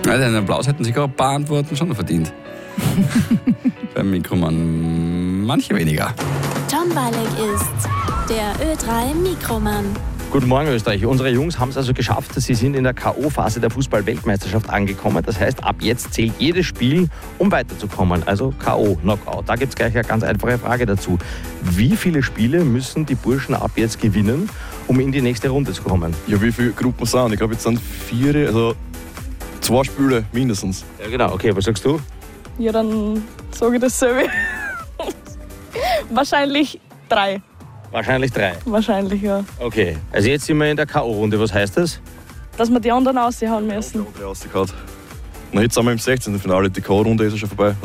Ja, den Applaus hätten sich auch ein paar Antworten schon verdient. Beim Mikromann manche weniger. Tom Balek ist der Ö3 Mikromann. Guten Morgen, Österreich. Unsere Jungs haben es also geschafft. Sie sind in der K.O.-Phase der Fußball-Weltmeisterschaft angekommen. Das heißt, ab jetzt zählt jedes Spiel, um weiterzukommen. Also K.O., Knockout. Da gibt es gleich eine ganz einfache Frage dazu. Wie viele Spiele müssen die Burschen ab jetzt gewinnen, um in die nächste Runde zu kommen? Ja, wie viele Gruppen sind? Ich glaube, jetzt sind 4, also 2 Spiele mindestens. Ja, genau. Okay, was sagst du? Ja, dann sage ich dasselbe. Wahrscheinlich 3. Wahrscheinlich 3. Wahrscheinlich, ja. Okay, also jetzt sind wir in der K.O.-Runde. Was heißt das? Dass wir die anderen raushauen müssen. Na, jetzt sind wir im 16. Finale. Die K.O.-Runde ist ja schon vorbei.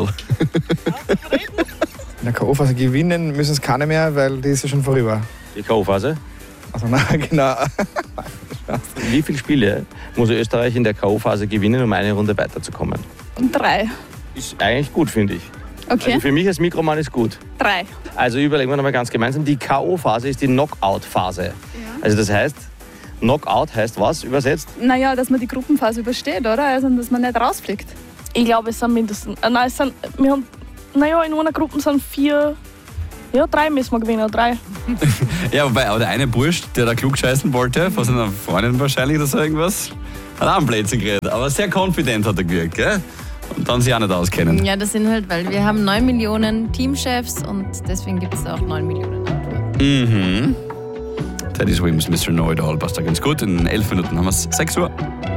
In der K.O.-Phase gewinnen müssen es keine mehr, weil die ist ja schon vorüber. Die K.O.-Phase? Also, na, genau. Wie viele Spiele muss Österreich in der K.O.-Phase gewinnen, um eine Runde weiterzukommen? 3. Ist eigentlich gut, finde ich. Okay. Also für mich als Mikromann ist gut. 3. Also überlegen wir nochmal ganz gemeinsam. Die K.O.-Phase ist die Knockout-Phase. Ja. Also das heißt, Knockout heißt was übersetzt? Naja, dass man die Gruppenphase übersteht, oder? Also, dass man nicht rausfliegt. Ich glaube, es sind mindestens. Nein, es sind. Wir haben. Naja, in einer Gruppe sind 4. Ja, 3 müssen wir gewinnen. 3. Ja, wobei, aber der eine Bursch, der da klug scheißen wollte, von seiner Freundin wahrscheinlich oder so irgendwas, hat auch einen Blödsinn geredet. Aber sehr confident hat er gewirkt, gell? Und dann sich auch nicht auskennen. Ja, das sind halt, weil wir haben 9 Millionen Teamchefs und deswegen gibt es auch 9 Millionen Antworten. Mhm. Teddy Swims, Mr. Know-It-All passt da ganz gut. In 11 Minuten haben wir es 6 Uhr.